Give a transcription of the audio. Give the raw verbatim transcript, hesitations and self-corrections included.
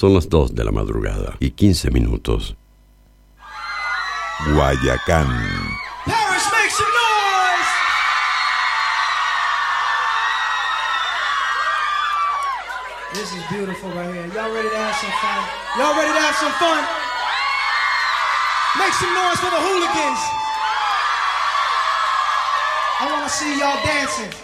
Son las dos de la madrugada y quince minutos. Guayacán. Paris, make some noise! This is beautiful right here. Y'all ready to have some fun? Y'all ready to have some fun? Make some noise for the hooligans. I want to see y'all dancing.